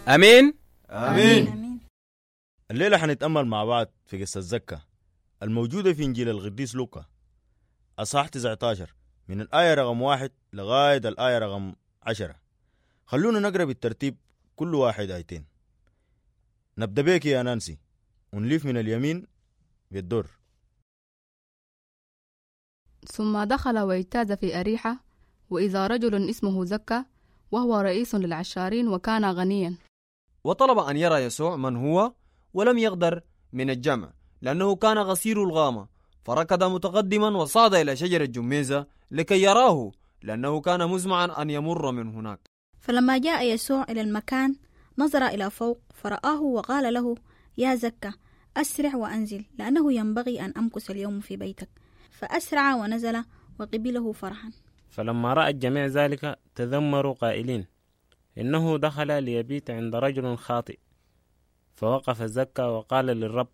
أمين. آمين. الليلة حنتأمل مع بعض في قصة زكا الموجودة في إنجيل القديس لوقا أصحاح 19 من الآية رقم 1 لغاية الآية رقم 10. خلونا نقرأ بالترتيب كل واحد آيتين. نبدأ بك يا نانسي ونلف من اليمين بالدور. ثم دخل واجتاز في أريحة، وإذا رجل اسمه زكا وهو رئيس للعشارين وكان غنيا، وطلب أن يرى يسوع من هو، ولم يقدر من الجمع لأنه كان غسير الغامة، فركض متقدما وصعد إلى شجرة جميزة لكي يراه، لأنه كان مزمعا أن يمر من هناك. فلما جاء يسوع إلى المكان نظر إلى فوق فرآه وقال له: يا زكا، أسرع وأنزل، لأنه ينبغي أن أمكث اليوم في بيتك. فأسرع ونزل وقبله فرحا. فلما رأى الجميع ذلك تذمروا قائلين: إنه دخل ليبيت عند رجل خاطئ. فوقف زكا وقال للرب: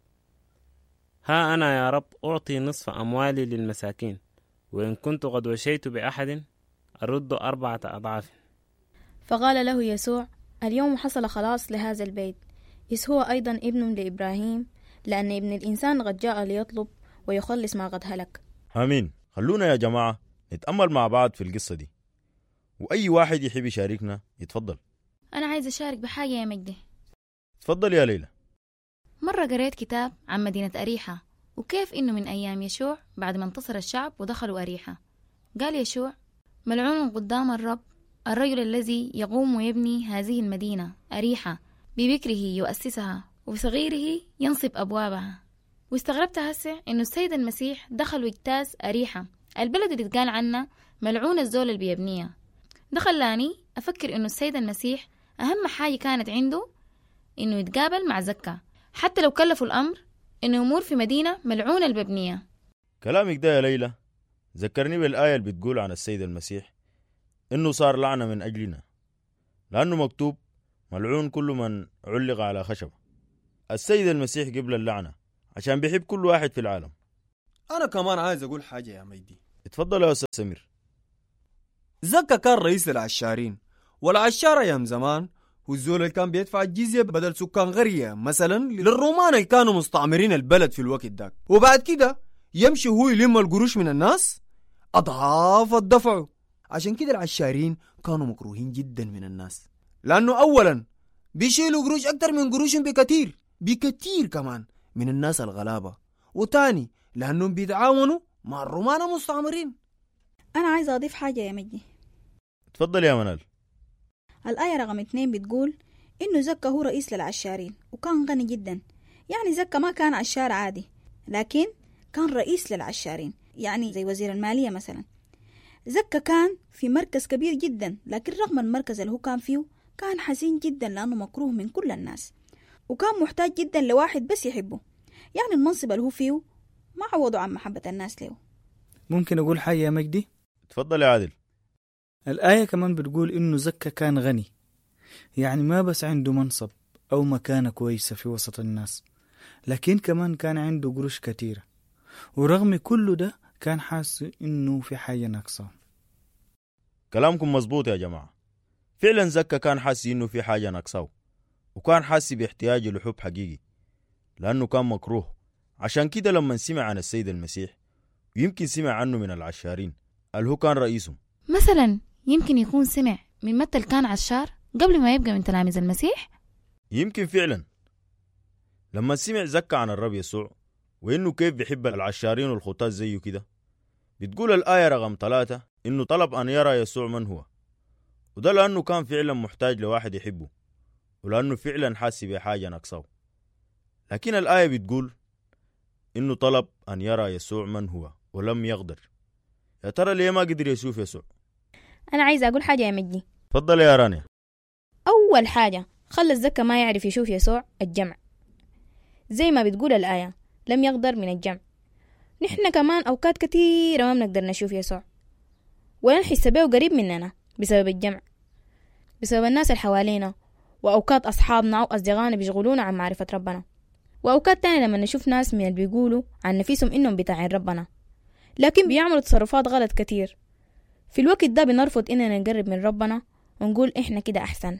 ها أنا يا رب أعطي نصف أموالي للمساكين، وإن كنت قد وشيت بأحد أرد 4 أضعاف. فقال له يسوع: اليوم حصل خلاص لهذا البيت، إذ هو أيضا ابن لإبراهيم، لأن ابن الإنسان قد جاء ليطلب ويخلص ما قد هلك. آمين. خلونا يا جماعة نتأمل مع بعض في القصة دي، وأي واحد يحب يشاركنا يتفضل. أنا عايز أشارك بحاجة يا مجدي. تفضل يا ليلى. مرة قريت كتاب عن مدينة أريحة، وكيف إنه من أيام يشوع بعد ما انتصر الشعب ودخلوا أريحة، قال يشوع: ملعون قدام الرب الرجل الذي يقوم ويبني هذه المدينة أريحة، ببكره يؤسسها وبصغيره ينصب أبوابها. واستغربت هسه إنه السيد المسيح دخل واجتاز أريحة، البلد اللي اتقال عنها ملعون الزول اللي بيبنيها. ده خلاني أفكر إنه السيد المسيح أهم حاجة كانت عنده إنه يتقابل مع زكا، حتى لو كلفوا الأمر إنه يمر في مدينة ملعونة المبنية. كلامك ده يا ليلى ذكرني بالآية اللي بتقول عن السيد المسيح إنه صار لعنة من أجلنا، لأنه مكتوب: ملعون كل من علق على خشبة. السيد المسيح قبل اللعنة عشان بيحب كل واحد في العالم. أنا كمان عايز أقول حاجة يا مجدي. اتفضل يا أستاذ سمير. زكا كان رئيس للعشارين، والعشارة أيام زمان والزول اللي كان بيدفع الجزية بدل سكان غرية مثلا للرومان اللي كانوا مستعمرين البلد في الوقت داك، وبعد كده يمشي هو يلم القروش من الناس أضعاف الدفع. عشان كده العشارين كانوا مكروهين جدا من الناس، لأنه أولا بيشيلوا قروش أكتر من قروشهم بكتير كمان من الناس الغلابة، وتاني لأنهم بيتعاونوا مع الرومان المستعمرين. أنا عايزة أضيف حاجة يا مجدي. اتفضل يا منال. الآية رقم 2 بتقول إنه زكا هو رئيس للعشارين وكان غني جدا. يعني زكا ما كان عشار عادي، لكن كان رئيس للعشارين، يعني زي وزير المالية مثلا. زكا كان في مركز كبير جدا، لكن رغم المركز اللي هو كان فيه كان حزين جدا لأنه مكروه من كل الناس، وكان محتاج جدا لواحد بس يحبه. يعني المنصب اللي هو فيه ما عوضوا عن محبة الناس له. ممكن أقول حاجة يا مجدي؟ اتفضل يا عادل. الآية كمان بتقول إنه زكا كان غني، يعني ما بس عنده منصب أو مكانة كويسة في وسط الناس، لكن كمان كان عنده قروش كتيرة، ورغم كله ده كان حاسس إنه في حاجة ناقصة. كلامكم مظبوط يا جماعة. فعلا زكا كان حاسس إنه في حاجة ناقصة، وكان حاسس باحتياجه لحب حقيقي لأنه كان مكروه. عشان كده لما سمع عن السيد المسيح، ويمكن سمع عنه من العشارين اللي هو كان رئيسهم، مثلا يمكن يكون سمع من متى كان عشار قبل ما يبقى من تلاميذ المسيح. يمكن فعلا لما سمع زكا عن الرب يسوع وإنه كيف بيحب العشارين والخطاة زيه كده، بتقول الآية رقم 3 إنه طلب أن يرى يسوع من هو، وده لأنه كان فعلا محتاج لواحد يحبه، ولأنه فعلا حاسس بحاجة ناقصه. لكن الآية بتقول إنه طلب أن يرى يسوع من هو ولم يقدر. يا ترى ليه ما قدر يشوف يسوع؟ أنا عايزة أقول حاجة يا مجدي. تفضل يا رانيا. أول حاجة خلى زكا ما يعرف يشوف يسوع الجمع، زي ما بتقول الآية لم يقدر من الجمع. نحن كمان أوقات كتيرة ما بنقدر نشوف يسوع ولا نحس به قريب مننا بسبب الجمع، بسبب الناس اللي حوالينا، وأوقات أصحابنا أو أصدقائنا بيشغلونا عن معرفة ربنا، وأوقات تانية لما نشوف ناس من اللي بيقولوا عن نفسهم إنهم بتاعين ربنا لكن بيعملوا تصرفات غلط كتير. في الوقت ده بنرفض إننا نقرب من ربنا ونقول إحنا كده أحسن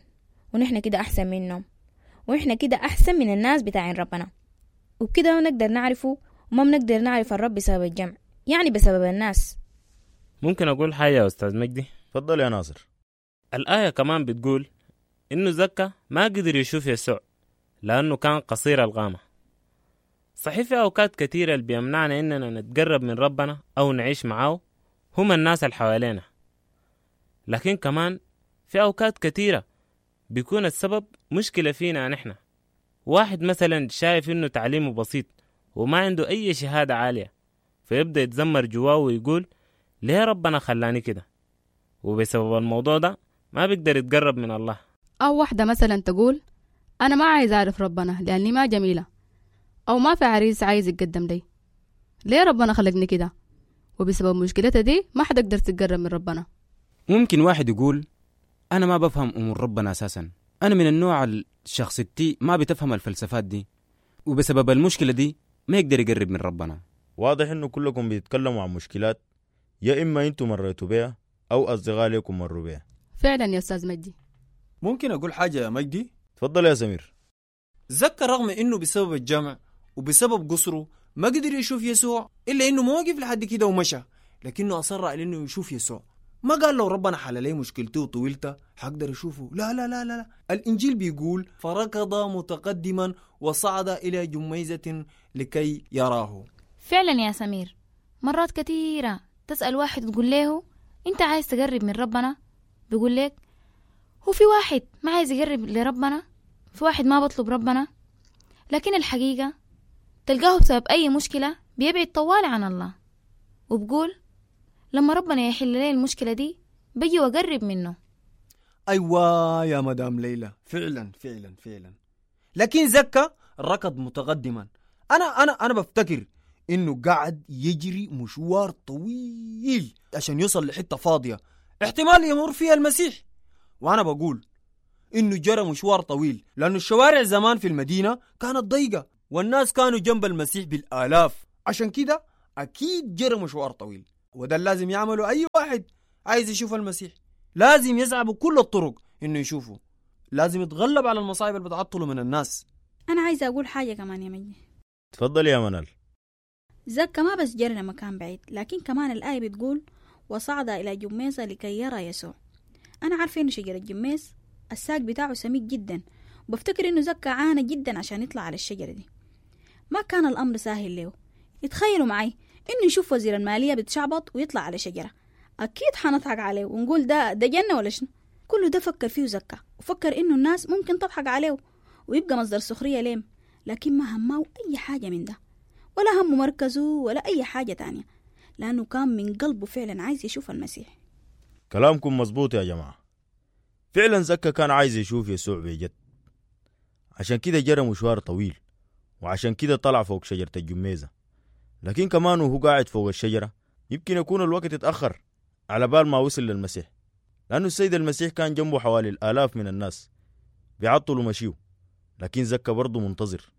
ونحن كده أحسن منهم، ونحن كده أحسن من الناس بتاعين ربنا، وبكده نقدر نعرفه وما بنقدر نعرف الرب بسبب الجمع، يعني بسبب الناس. ممكن أقول حاجة يا أستاذ مجدي؟ تفضل يا ناصر. الآية كمان بتقول إنه زكا ما قدر يشوف يسوع لأنه كان قصير القامة. صحيح في أوقات كتيرة اللي بيمنعنا إننا نتقرب من ربنا أو نعيش معاه هم الناس اللي حوالينا، لكن كمان في أوقات كتيرة بيكون السبب مشكلة فينا نحن. واحد مثلا شايف إنه تعليمه بسيط وما عنده أي شهادة عالية، فيبدأ يتذمر جواه ويقول ليه ربنا خلاني كده، وبسبب الموضوع ده ما بيقدر يتقرب من الله. أو واحدة مثلا تقول أنا ما عايز أعرف ربنا لأني ما جميلة، أو ما في عريس عايز يتقدم لي، ليه ربنا خلقني كده، وبسبب مشكلتها دي ما حتقدر تتقرب من ربنا. ممكن واحد يقول أنا ما بفهم أمور ربنا أساسا، أنا من النوع شخصيتي ما بتفهم الفلسفات دي، وبسبب المشكلة دي ما يقدر يقرب من ربنا. واضح إنه كلكم بيتكلموا عن مشكلات يا إما أنتم مريتوا بيها أو أصدقاء لكم مروا بيها. فعلا يا أستاذ مجدي. ممكن أقول حاجة يا مجدي؟ تفضل يا سمير. زكا رغم إنه بسبب الجمع وبسبب قصره ما قدر يشوف يسوع، إلا إنه ما وقف لحد كده ومشى، لكنه أصر على إنه يشوف يسوع. ما قال لو ربنا حل لي مشكلته وطويلته حقدر يشوفه، لا لا لا لا. الإنجيل بيقول فركض متقدما وصعد إلى جميزة لكي يراه. فعلا يا سمير، مرات كثيرة تسأل واحد تقول له انت عايز تقرب من ربنا، بيقول لك هو في واحد ما عايز يقرب لربنا، في واحد ما بطلب ربنا، لكن الحقيقة تلقاه بسبب أي مشكلة بيبعد طوال عن الله، وبقول لما ربنا يحل لي المشكلة دي بيجي وقرب منه. أيوة يا مدام ليلى، فعلا فعلا فعلا. لكن زكا ركض متقدما. أنا بفتكر إنه قاعد يجري مشوار طويل عشان يوصل لحتة فاضية احتمال يمر فيها المسيح. وأنا بقول إنه جرى مشوار طويل لأنه الشوارع زمان في المدينة كانت ضيقة والناس كانوا جنب المسيح بالآلاف، عشان كده أكيد جرى مشوار طويل. وده لازم يعمله أي واحد عايز يشوف المسيح، لازم يسعى بكل الطرق إنه يشوفه، لازم يتغلب على المصايب اللي بتعطله من الناس. أنا عايزة أقول حاجة كمان يا مجدي. تفضل يا منال. زكا ما بس جرى لمكان بعيد، لكن كمان الآية بتقول وصعد إلى جميزة لكي يرى يسوع. أنا عارفة إنه شجرة جميز الساق بتاعه سميك جدا، وبفتكر إنه زكا عانى جدا عشان يطلع على الشجرة دي. ما كان الأمر سهل له. يتخيلوا معي إنه يشوف وزير المالية بتشعبط ويطلع على شجرة، أكيد حنضحك عليه ونقول ده جنة ولا شنو. كله ده فكر فيه زكا، وفكر إنه الناس ممكن تضحك عليه ويبقى مصدر سخرية ليم، لكن ما همه أي حاجة من ده، ولا هم مركزه ولا أي حاجة تانية، لأنه كان من قلبه فعلا عايز يشوف المسيح. كلامكم مظبوط يا جماعة، فعلا زكا كان عايز يشوف يسوع بجد، عشان كده جرى مشوار طويل، وعشان كده طلع فوق شجرة الجميزة. لكن كمان وهو قاعد فوق الشجرة يمكن يكون الوقت اتأخر على بال ما وصل للمسيح، لأنه السيد المسيح كان جنبه حوالي 1000 من الناس بيعطلوا مشيه، لكن زكا برضه منتظر.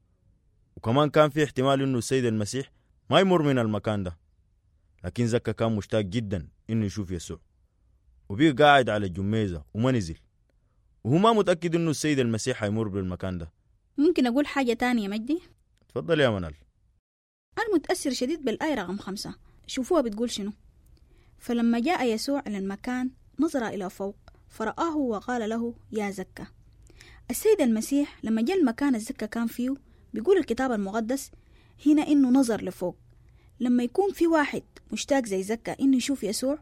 وكمان كان في احتمال إنه السيد المسيح ما يمر من المكان ده، لكن زكا كان مشتاق جدا إنه يشوف يسوع، وبيه قاعد على الجميزة وما نزل، وهو ما متأكد إنه السيد المسيح هيمر بالمكان ده. ممكن أقول حاجة تانية يا مجدي؟ تفضل يا منال. أنا متأثر شديد بالآية رقم 5. شوفوها بتقول شنو. فلما جاء يسوع إلى المكان نظر إلى فوق فرآه وقال له يا زكا. السيد المسيح لما جاء المكان الزكا كان فيه، بيقول الكتاب المقدس هنا إنه نظر لفوق. لما يكون في واحد مشتاق زي زكا إنه يشوف يسوع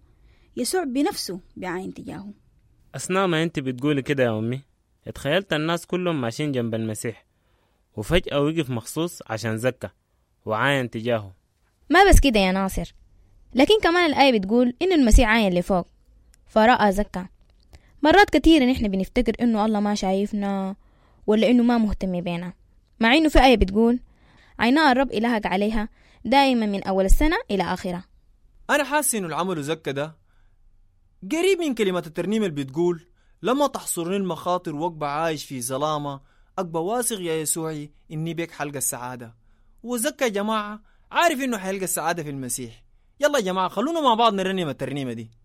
بنفسه بعين تجاهه. أثناء ما أنت بتقولي كده يا أمي اتخيلت الناس كلهم ماشيين جنب المسيح، وفجأة وقف مخصوص عشان زكا وعاين تجاهه. ما بس كده يا ناصر، لكن كمان الآية بتقول إن المسيح عاين لفوق فرأى زكا. مرات كتير نحن بنفتكر إنه الله ما شايفنا ولا إنه ما مهتم بينا، مع إنه في آية بتقول عينا الرب إلهك عليها دائما من أول السنة إلى آخرة. أنا حاسس إنه العمل زكا ده قريب من كلمة الترنيمة اللي بتقول لما تحصرني المخاطر وأقبع عايش في ظلامة أقبع واثق يا يسوعي إني بيك حلقة السعادة. وزكا يا جماعة عارف إنه حيلقى السعادة في المسيح. يلا يا جماعة خلونا مع بعض نرنم الترنيمة دي.